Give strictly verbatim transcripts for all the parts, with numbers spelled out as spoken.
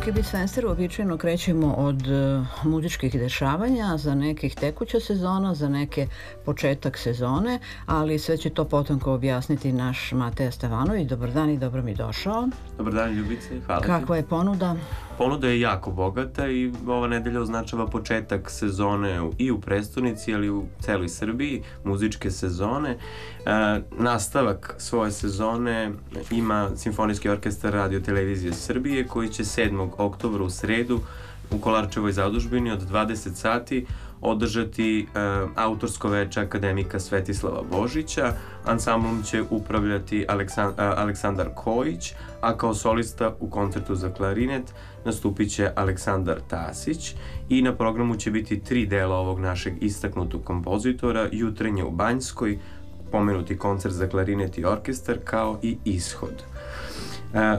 Muzički bit Fenster uobičajeno krećemo od uh, muzičkih dešavanja, za nekih tekuća sezona, za neke početak sezone, ali sve će to potomko objasniti naš Mateja Stevanović. Dobar dan i dobro mi došao. Dobar dan, Ljubice, hvala ti. Kakva je ponuda? Ponuda je jako bogata i ova nedelja označava početak sezone i u prestonici, ali i u celoj Srbiji, muzičke sezone. E, nastavak svoje sezone ima Simfonijski orkestar Radio Televizije Srbije, koji će sedmog oktobra u sredu u Kolarčevoj zadužbini od dvadeset sati održati e, autorsko veče akademika Svetislava Božića. Ansamblom će upravljati Aleksan, a, Aleksandar Kojić, a kao solista u koncertu za klarinet nastupit će Aleksandar Tasić i na programu će biti tri dela ovog našeg istaknutog kompozitora: Jutrenje u Banjskoj, pomenuti koncert za klarinet i orkestar, kao i Ishod. E,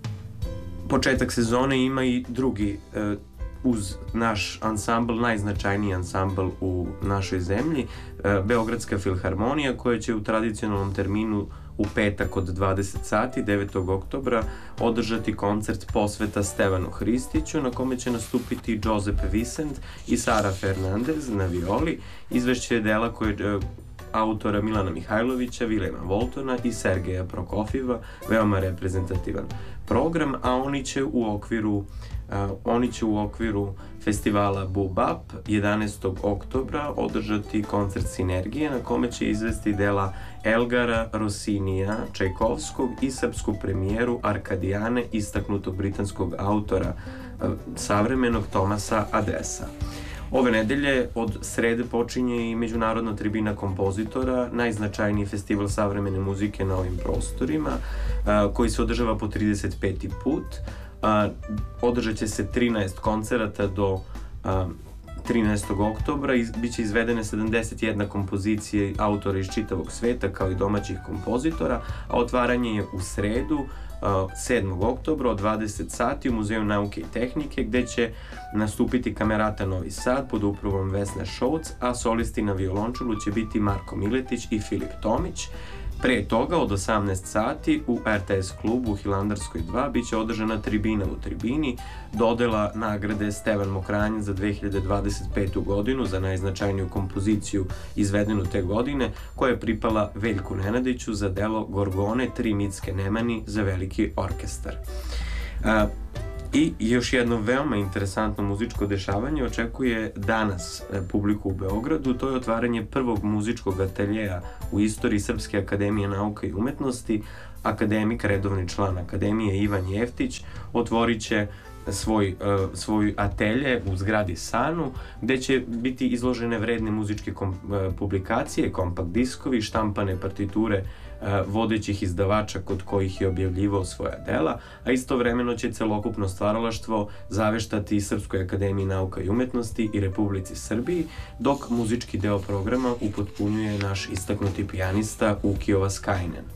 početak sezone ima i drugi e, uz naš ansambl, najznačajniji ansambl u našoj zemlji, Beogradska filharmonija, koja će u tradicionalnom terminu u petak od dvadeset sati, devetog oktobra, održati koncert posveta Stevanu Hristiću, na kome će nastupiti Josep Vicent i Sara Fernandez na violi. Izvešće je dela koje autora Milana Mihajlovića, Vilema Voltona i Sergeja Prokofjeva, veoma reprezentativan program, a oni će u okviru Uh, oni će u okviru festivala Bubap jedanaestog oktobra održati koncert Sinergije, na kome će izvesti dela Elgara Rossinija Čajkovskog i srpsku premijeru Arkadijane, istaknutog britanskog autora uh, savremenog Tomasa Adesa. Ove nedelje od srede počinje i Međunarodna tribina kompozitora, najznačajniji festival savremene muzike na ovim prostorima, uh, koji se održava po trideset peti put. Uh, održat će se trinaest koncerata do uh, trinaestog oktobra i bit će izvedene sedamdeset jedna kompozicije autora iz čitavog sveta, kao i domaćih kompozitora, a otvaranje je u sredu, uh, sedmog oktobra od dvadeset sati u Muzeju nauke i tehnike, gde će nastupiti Kamerata Novi Sad pod upravom Vesne Šouc, a solisti na violončelu će biti Marko Miletić i Filip Tomić. Pre toga, od osamnaest sati, u R T S klubu u Hilandarskoj dva biće održana tribina u tribini, dodela nagrade Stevan Mokranjac za dve hiljade dvadeset petu godinu za najznačajniju kompoziciju izvedenu te godine, koja je pripala Veljku Nenadiću za delo Gorgone, tri mitske nemani za veliki orkestar. A, I još jedno veoma interesantno muzičko dešavanje očekuje danas publiku u Beogradu. To je otvaranje prvog muzičkog ateljeja u istoriji Srpske akademije nauka i umetnosti. Akademik, redovni član akademije Ivan Jeftić, otvorit će svoj, uh, svoj atelje u zgradi Sanu, gde će biti izložene vredne muzičke kom, uh, publikacije, kompakt diskovi, štampane partiture uh, vodećih izdavača kod kojih je objavljivao svoja dela, a istovremeno će celokupno stvaralaštvo zaveštati Srpskoj akademiji nauka i umetnosti i Republici Srbiji, dok muzički deo programa upotpunjuje naš istaknuti pijanista Uki Ovaskainen.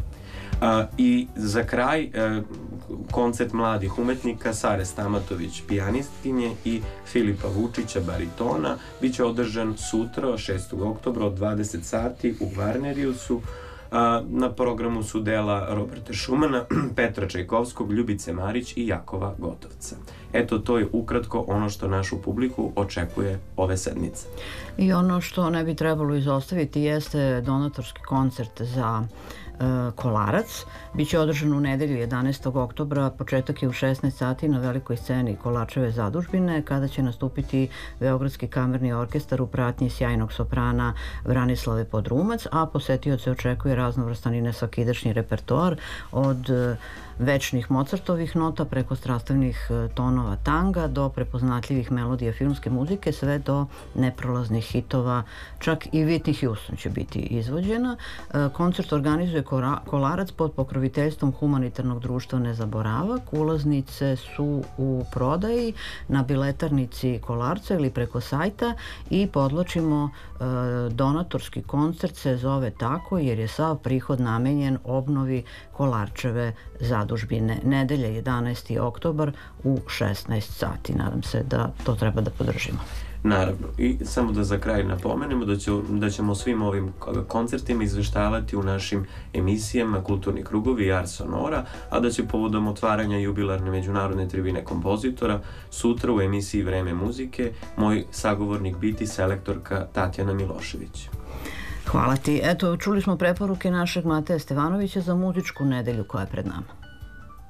Uh, I za kraj uh, koncert mladih umetnika Sare Stamatović, pijanistkinje, i Filipa Vučića, baritona, biće održan sutra, šestog oktobra od dvadeset sati u Varneriusu. A, na programu su dela Roberta Šumana, Petra Čajkovskog, Ljubice Marić i Jakova Gotovca. Eto, to je ukratko ono što našu publiku očekuje ove sedmice. I ono što ne bi trebalo izostaviti jeste donatorski koncert za e, Kolarac. Biće održan u nedelju jedanaestog oktobra, početak je u šesnaest sati na velikoj sceni Kolarčeve zadužbine, kada će nastupiti Beogradski kamerni orkestar u pratnji sjajnog soprana Branislave Podrumac, a posetioce očekuje raznovrstan i nesvakidašnji repertoar od večnih Mozartovih nota preko strastveni tonova tanga do prepoznatljivih melodija filmske muzike, sve do neprolaznih hitova, čak i Whitney Houston će biti izvođena. Koncert organizuje Kolarac pod pokroviteljstvom humanitarnog društva Nezaboravak. Ulaznice su u prodaji na biletarnici Kolarca ili preko sajta i podločimo, donatorski koncert se zove tako jer je sav prihod namenjen obnovi Kolarčeve zadužbine. Nedelja jedanaesti oktobar u šesnaest sati. Nadam se da to treba da podržimo. Naravno. I samo da za kraj napomenemo da, će, da ćemo svim ovim koncertima izveštavati u našim emisijama Kulturni krugovi i Ars Sonora, a da će povodom otvaranja jubilarne međunarodne tribine kompozitora sutra u emisiji Vreme muzike moj sagovornik biti selektorka Tatjana Milošević. Hvala ti. Eto, čuli smo preporuke našeg Mateja Stevanovića za muzičku nedelju koja je pred nama.